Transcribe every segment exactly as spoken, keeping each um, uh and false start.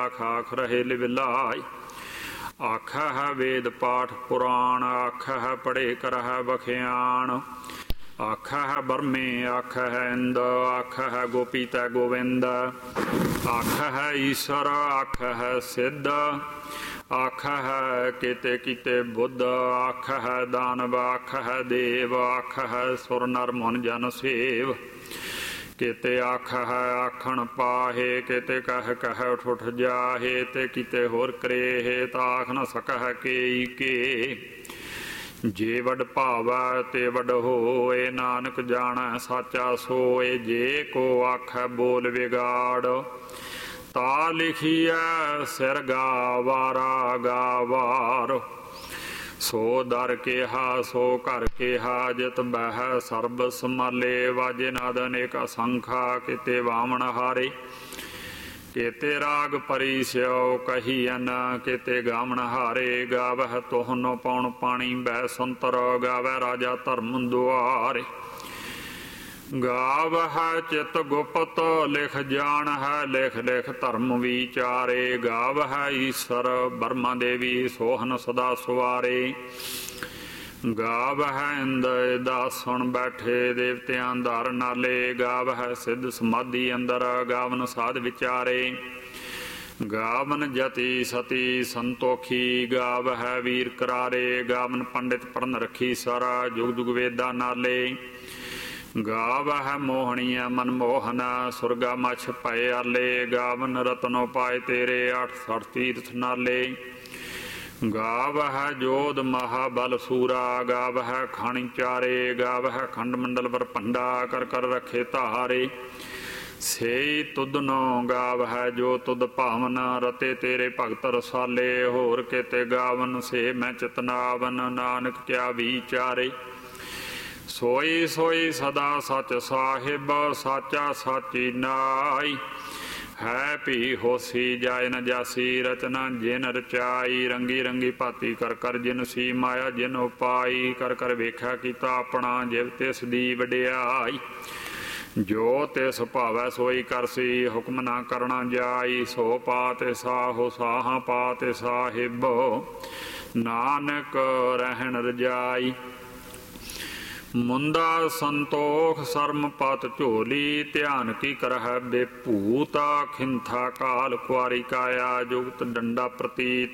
ਖਾਖ ਰਹੇ ਲਿਵਲਾਈ। ਆਖਾ ਹੈ ਵੇਦ ਪਾਠ ਪੁਰਾਣ, ਆਖਾ ਹੈ ਪੜ੍ਹੇ ਕਰਹਿ ਬਖਿਆਣ। ਆਖਾ ਹੈ ਬਰਮੇ ਆਖਾ ਹੈ ਇੰਦ, ਆਖਾ ਹੈ ਗੋਪੀ ਤੈ ਗੋਵਿੰਦ। ਆਖਾ ਹੈ ਈਸ਼ਰ ਆਖਾ ਹੈ ਸਿੱਧ, ਆਖਾ ਹੈ ਕੀਤੇ ਕੀਤੇ ਬੁੱਧ। ਆਖਾ ਹੈ ਦਾਨਵ ਆਖਾ ਹੈ ਦੇਵ, ਆਖਾ ਹੈ ਸੁਰ ਨਰ ਮਨ ਜਨ ਸੇਵ। ਕਿਤੇ ਆਖਾ ਹੈ ਆਖਣ ਪਾਹੇ, ਕਿਤੇ ਕਹਿ ਕਹਿ ਉਠ ਉਠ ਜਾਹੇ। ਤੇ ਕਿਤੇ ਹੋਰ ਕਰੇਹੇ ਤਾਂ ਆਖ ਨ ਸਕਹਿ ਕੇਈ ਕੇ। ਜੇ ਵੱਡ ਭਾਵੈ ਤੇ ਵੱਡ ਹੋਏ, ਨਾਨਕ ਜਾਣੈ ਸਾਚਾ ਸੋਏ। ਜੇ ਕੋ ਆਖੈ ਬੋਲ ਵਿਗਾੜ, ਤਾ ਲਿਖੀਐ ਸਿਰ ਗਾਵਾਰਾ ਗਾਵਾਰ। ਸੋ ਦਰ ਕਿਹਾ ਸੋ ਘਰ ਕਿਹਾ, ਜਿਤ ਬਹਿ ਸਰਬ ਸਮਾਲੇ। ਵਾਜੇ ਨਾਦ ਅਨੇਕ ਅਸੰਖਾ, ਕਿਤੇ ਵਾਮਣ ਹਾਰੇ। ਕਿਤੇ ਰਾਗ ਪਰੀ ਸਿਓ ਕਹੀਐਨ, ਕਿਤੇ ਗਾਵਣ ਹਾਰੇ। ਗਾਵਹਿ ਤੋਹਨੋ ਪਉਣ ਪਾਣੀ ਬੈ ਸੰਤਰ, ਗਾਵੈ ਰਾਜਾ ਧਰਮ ਦੁਆਰੇ। ਗਾਵਹਿ ਚਿਤ ਗੁਪਤ ਲਿਖ ਜਾਣਹਿ, ਲਿਖ ਲਿਖ ਧਰਮ ਵਿਚਾਰੇ। ਗਾਵਹਿ ਈਸ਼ਰ ਬਰਮਾ ਦੇਵੀ ਸੋਹਨ ਸਦਾ ਸਵਾਰੇ। ਗਾਵਹਿ ਇੰਦ ਦਾਸਣ ਬੈਠੇ ਦੇਵਤਿਆਂ ਦਰ ਨਾਲੇ। ਗਾਵਹਿ ਸਿੱਧ ਸਮਾਧੀ ਅੰਦਰ, ਗਾਵਨ ਸਾਧ ਵਿਚਾਰੇ। ਗਾਵਨ ਜਤੀ ਸਤੀ ਸੰਤੋਖੀ, ਗਾਵਹਿ ਵੀਰ ਕਰਾਰੇ। ਗਾਵਨ ਪੰਡਿਤ ਪੜਨ ਰੱਖੀ ਸਾਰਾ, ਜੁਗ ਜੁਗ ਵੇਦਾਂ ਨਾਲੇ। ਗਾਵਹਿ ਮੋਹਣੀਆ ਮਨਮੋਹਨ, ਸੁਰਗਾ ਮਛ ਪਏ ਆਲੇ। ਗਾਵਨ ਰਤਨੋ ਪਾਏ ਤੇਰੇ, ਅੱਠ ਸਠ ਤੀਰਥ ਨਾਲੇ। ਗਾਵਹਿ ਜੋਧ ਮਹਾਬਲ ਸੂਰਾ, ਗਾਵਹਿ ਖਾਣੀ ਚਾਰੇ। ਗਾਵਹਿ ਖੰਡ ਮੰਡਲ ਵਰ ਭੰਡਾ, ਕਰ ਕਰ ਰੱਖੇ ਧਾਰੇ। ਸੇਈ ਤੁਧਨੋ ਗਾਵਹਿ ਜੋ ਤੁਧ ਭਾਵਨ, ਰਤੇ ਤੇਰੇ ਭਗਤ ਰਸਾਲੇ। ਹੋਰ ਕਿਤੇ ਗਾਵਨ ਸੇ ਮੈਂ ਚਿਤਨਾਵਨ, ਨਾਨਕ ਕਿਆ ਵਿਚਾਰੇ। ਸੋਈ ਸੋਈ ਸਦਾ ਸਚ ਸਾਹਿਬ, ਸਾਚਾ ਸਾਚੀ ਨਾਈ। ਹੈ ਭੀ ਹੋਸੀ ਜਾਇ ਨ ਜਾਸੀ, ਰਚਨਾ ਜਿਨ ਰਚਾਈ। ਰੰਗੀ ਰੰਗੀ ਭਾਤੀ ਕਰ ਕਰ ਜਿਨ ਸੀ ਮਾਇਆ ਜਿਨ ਉਪਾਈ। ਕਰ ਕਰ ਵੇਖਿਆ ਕੀਤਾ ਆਪਣਾ, ਜਿਵ ਤਿਸ ਦੀ ਵਡਿਆਈ। ਜੋ ਤਿਸ ਭਾਵੈ ਸੋਈ ਕਰਸੀ, ਹੁਕਮ ਨਾ ਕਰਨਾ ਜਾਈ। ਸੋ ਪਾਤਿ ਸਾਹੋ ਸਾਹਾਂ ਪਾਤਿ ਸਾਹਿਬ, ਨਾਨਕ ਰਹਿਣ ਰਜਾਈ। ਮੁੰਦਾ ਸੰਤੋਖ ਸਰਮ ਪਤ ਝੋਲੀ, ਧਿਆਨ ਕੀ ਕਰਹਿ ਬੇਭੂਤਾ। ਖਿੰਥਾ ਕਾਲ ਕੁਆਰੀ ਕਾਇਆ, ਜੁਗਤ ਡੰਡਾ ਪ੍ਰਤੀਤ।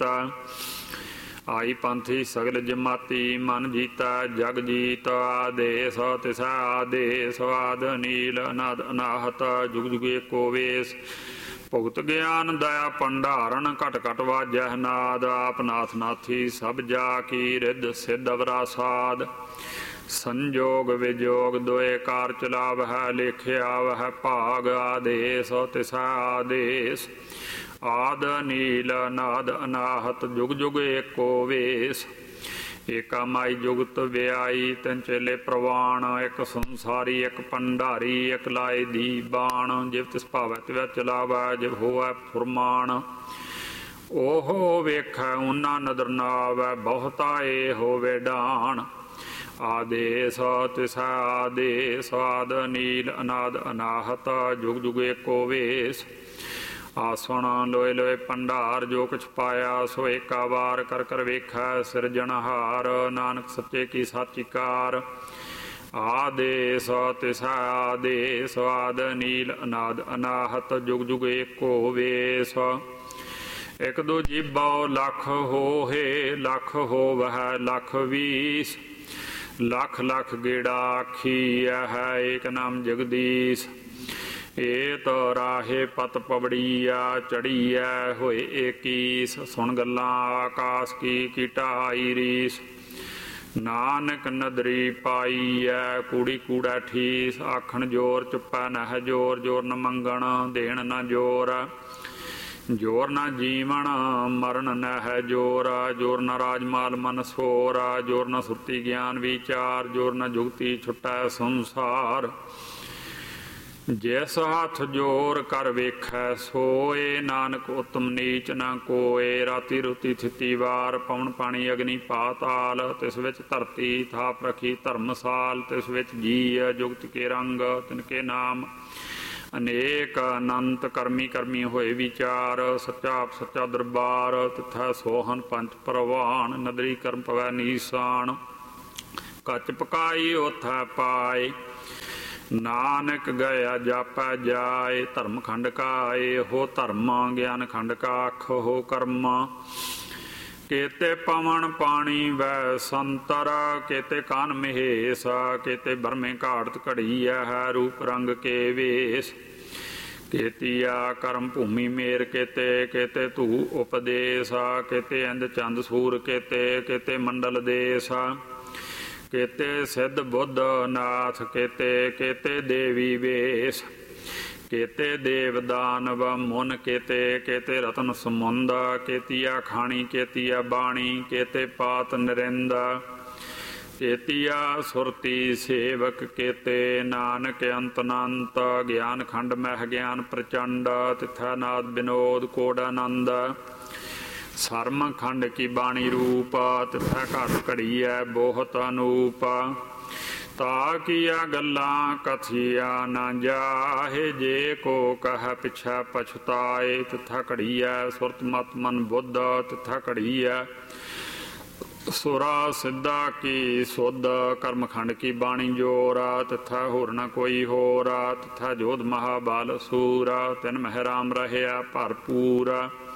ਆਈ ਪੰਥੀ ਸਗਲ ਜਮਾਤੀ, ਮਨ ਜੀਤਾ ਜਗ ਜੀਤ। ਆਦੇਸ ਤਿਸੈ ਆਦੇਸ, ਆਦ ਨੀਲ ਅਨਾਦ ਅਨਾਹਤ। ਜੁਗ ਜੁਗ ਏਕੋ ਵੇਸ, ਭੁਗਤ ਗਿਆਨ ਦਇਆ ਭੰਡਾਰਨ। ਘਟ ਘਟ ਵਾਜਹਿ ਨਾਦ, ਆਪ ਨਾਥ ਨਾਥੀ ਸਭ ਜਾ ਕੀ। ਰਿੱਧ ਸਿੱਧ ਅਵਰਾ ਸਾਧ, ਸੰਜੋਗ ਵਿਜੋਗ ਦੋਏ ਕਾਰ ਚਲਾਵਹਿ। ਲੇਖਿਆ ਵਹਿ ਭਾਗ, ਆਦੇਸ ਤਿਸੈ ਆਦੇਸ। ਆਦ ਨੀਲ ਨਾਦ ਅਨਾਹਤ, ਜੁਗ ਜੁਗ ਏਕੋ ਵੇਸ। ਏਕਾ ਮਾਈ ਜੁਗਤ ਵਿਆਈ, ਤਿੰਨ ਚੇਲੇ ਪ੍ਰਵਾਣ। ਇੱਕ ਸੰਸਾਰੀ ਇੱਕ ਭੰਡਾਰੀ, ਇੱਕ ਲਾਏ ਦੀ ਬਾਣ। ਜਿਵ ਤਿਸ ਭਾਵੈ ਤਿਵ ਚਲਾਵੈ, ਜਿਵ ਹੋਵੈ ਫੁਰਮਾਨ। ਓਹੋ ਵੇਖੈ ਊਨਾ ਨਦਰ ਨਾ ਆਵੈ, ਬਹੁਤਾ ਏ ਹੋਵੇ ਡਾਣ। ਆਦੇਸ ਤਿਸੈ ਆਦੇਸ, ਆਦ ਨੀਲ ਅਨਾਦ ਅਨਾਹਤ। ਜੁਗ ਜੁਗ ਏਕੋ ਵੇਸ। ਆਸਣ ਲੋਏ ਲੋਏ ਭੰਡਾਰ, ਜੋ ਕੁਛ ਪਾਇਆ ਸੋ ਏਕਾ ਵਾਰ। ਕਰ ਕਰ ਵੇਖੈ ਸਿਰਜਣਹਾਰ, ਨਾਨਕ ਸੱਚੇ ਕੀ ਸਾਚੀ ਕਾਰ। ਆਦੇਸ ਤਿਸੈ ਆਦੇਸ, ਆਦ ਨੀਲ ਅਨਾਦ ਅਨਾਹਤ। ਜੁਗ ਜੁਗ ਏਕੋ ਵੇਸ। ਇੱਕ ਦੂ ਜੀਬੋ ਲੱਖ ਹੋਹੇ, ਲੱਖ ਹੋਵਹਿ ਲੱਖ ਵੀਸ। ਲੱਖ ਲੱਖ ਗੇੜਾ ਆਖੀਐ, ਹੈ ਏਕ ਨਾਮ ਜਗਦੀਸ਼। ਏਤ ਰਾਹੇ ਪਤ ਪਵੜੀਆ, ਚੜੀਐ ਹੋਏ ਏਕੀਸ। ਸੁਣ ਗੱਲਾਂ ਆਕਾਸ ਕੀ, ਕੀ ਢਾਈ ਰੀਸ। ਨਾਨਕ ਨਦਰੀ ਪਾਈਐ, ਕੂੜੀ ਕੂੜਾ ਠੀਸ। ਆਖਣ ਜੋਰ ਚੁੱਪੈ ਨਹਿ ਜੋਰ, ਜੋਰ ਨ ਮੰਗਣ ਦੇਣ ਨ ਜੋਰ। ਜੋਰ ਨਾ ਜੀਵਨ ਮਰਨ ਨਹਿ ਜੋਰ। ਜੋਰ ਨ ਰਾਜਮਾਲ ਮਨ ਸੋਰ। ਜੋਰ ਨ ਸੁਰਤੀ ਗਿਆਨ ਵਿਚਾਰ। ਜੋਰ ਨ ਜੁਗਤੀ ਛੁਟੈ ਸੰਸਾਰ। ਜਿਸ ਹੱਥ ਜੋਰ ਕਰ ਵੇਖੈ ਸੋਏ, ਨਾਨਕ ਉਤਮ ਨੀਚ ਨਾ ਕੋਏ। ਰਾਤੀ ਰੁਤੀ ਥਿਤੀ ਵਾਰ, ਪਵਨ ਪਾਣੀ ਅਗਨੀ ਪਾਤਾਲ। ਤਿਸ ਵਿੱਚ ਧਰਤੀ ਥਾਪ ਰਖੀ ਧਰਮਸਾਲ। ਤਿਸ ਵਿੱਚ ਜੀ ਜੁਗਤ ਕੇ ਰੰਗ, ਤਿਨ ਕੇ ਨਾਮ ਅਨੇਕ ਅਨੰਤ ਕਰਮੀ ਕਰਮੀ ਹੋਏ ਵਿਚਾਰ। ਸੱਚਾ ਆਪ ਸੱਚਾ ਦਰਬਾਰ ਤਿਥੈ ਸੋਹਨ ਪੰਚ ਪ੍ਰਵਾਨ। ਨਦਰੀ ਕਰਮ ਪਵੈ ਨੀਸਾਨ ਕੱਚ ਪਕਾਈ ਉਥੈ ਪਾਏ। ਨਾਨਕ ਗਿਆ ਜਾਪੈ ਜਾਏ ਧਰਮ ਖੰਡ ਕਾਏ। ਹੋ ਧਰਮ ਗਿਆਨ ਖੰਡ ਕਾਖ ਹੋ ਕਰਮ। केते पवन पानी वै संतर केते कान महेश। केते बरमे घाड़त घड़ी है रूप रंग के वेश। केतिया कर्म भूमि मेर केते केते धू उपदेश। केते इंद चंद सूर केते केते मंडल देश। केते सिद्ध बुद्ध नाथ केते केते देवी वेश। केते देव दानव मुन केते केते रतन समुंद। केतिया खाणी केतिया बाणी केते पात नरिंद। केतिया सुरती सेवक केते नानक अंतनंत। ज्ञान खंड मह ज्ञान प्रचंड तिथै नाद विनोद कोडानंद। सरम खंड की बाणी रूप तिथै घट घड़ी है बहुत अनूप। ता किया गल्लां कथिया न जाहे। जे को कह पिछा पछताए। तिथा घड़ी है सुरत मत मन बुद्ध तिथा घड़ी है सुरा सिद्धा की सुध। कर्म खंड की बाणी जोरा तिथा होर न कोई होरा। तिथा जोध महाबाल सूरा तिन मह राम रहया भरपूर।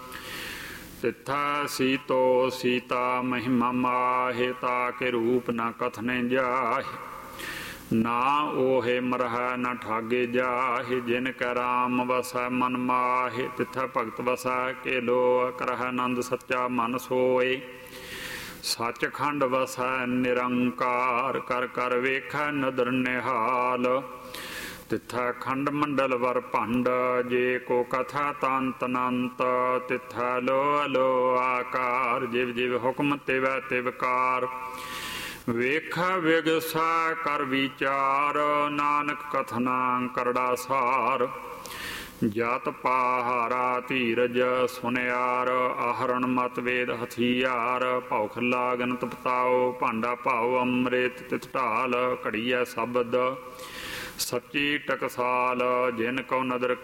तिथा सीतो सीता महिमा माहे। ता के रूप न कथने जाहे। ना ओहे मरह न ठागे जाहे। जिन कै राम वसै मन माहे। तिथै भगत वसै के लो करह आनंद सच्चा मन सोए। सचखंड वसै निरंकार कर कर वेखै नदर निहाल। तिथै खंड मंडल वर भंड जे को कथा तंत अनंत। तिथै लो लो आकार जिव जिव हुक्म तिवै तिवकार। ਵੇਖਾ ਵਿਗਸਾ ਕਰ ਵਿਚਾਰ ਨਾਨਕ ਕਥਨਾ ਕਰੜਾ ਸਾਰ। ਜਤ ਪਾਹਾਰਾ ਧੀਰਜ ਸੁਨਿਆਰ ਆਹਰਣ ਮਤ ਵੇਦ ਹਥਿਆਰ। ਭੌਖ ਲਾਗਨ ਤਪਤਾਓ ਭਾਂਡਾ ਭਾਉ ਅੰਮ੍ਰਿਤ ਤਿਤ ਢਾਲ। ਘੜੀਐ ਸ਼ਬਦ ਸੱਚੀ ਟਕਸਾਲ ਜਿਨ ਕਉ ਨਦਰ